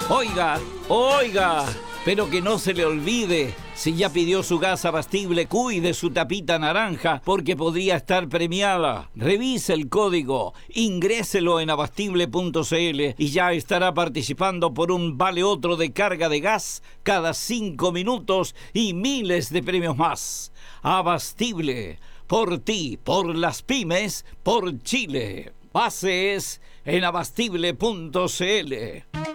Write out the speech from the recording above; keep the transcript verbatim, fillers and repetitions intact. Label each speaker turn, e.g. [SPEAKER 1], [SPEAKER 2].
[SPEAKER 1] Oiga, oiga, pero que no se le olvide, si ya pidió su gas Abastible, cuide su tapita naranja porque podría estar premiada. Revise el código, ingréselo en abastible punto cl y ya estará participando por un vale otro de carga de gas cada cinco minutos y miles de premios más. Abastible, por ti, por las pymes, por Chile. Bases en abastible punto cl.